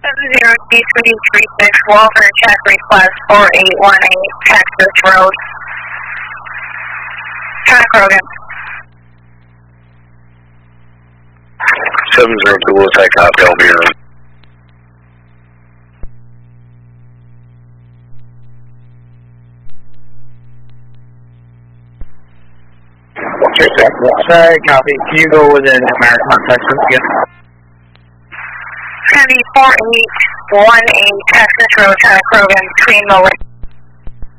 70D336 Walter, check request 4818 Texas Road. Track Rogan. 702 will take copy, I'll be around. Sorry, copy. Can you go within American Texas again? 704818 Texas Road, track Rogan, between the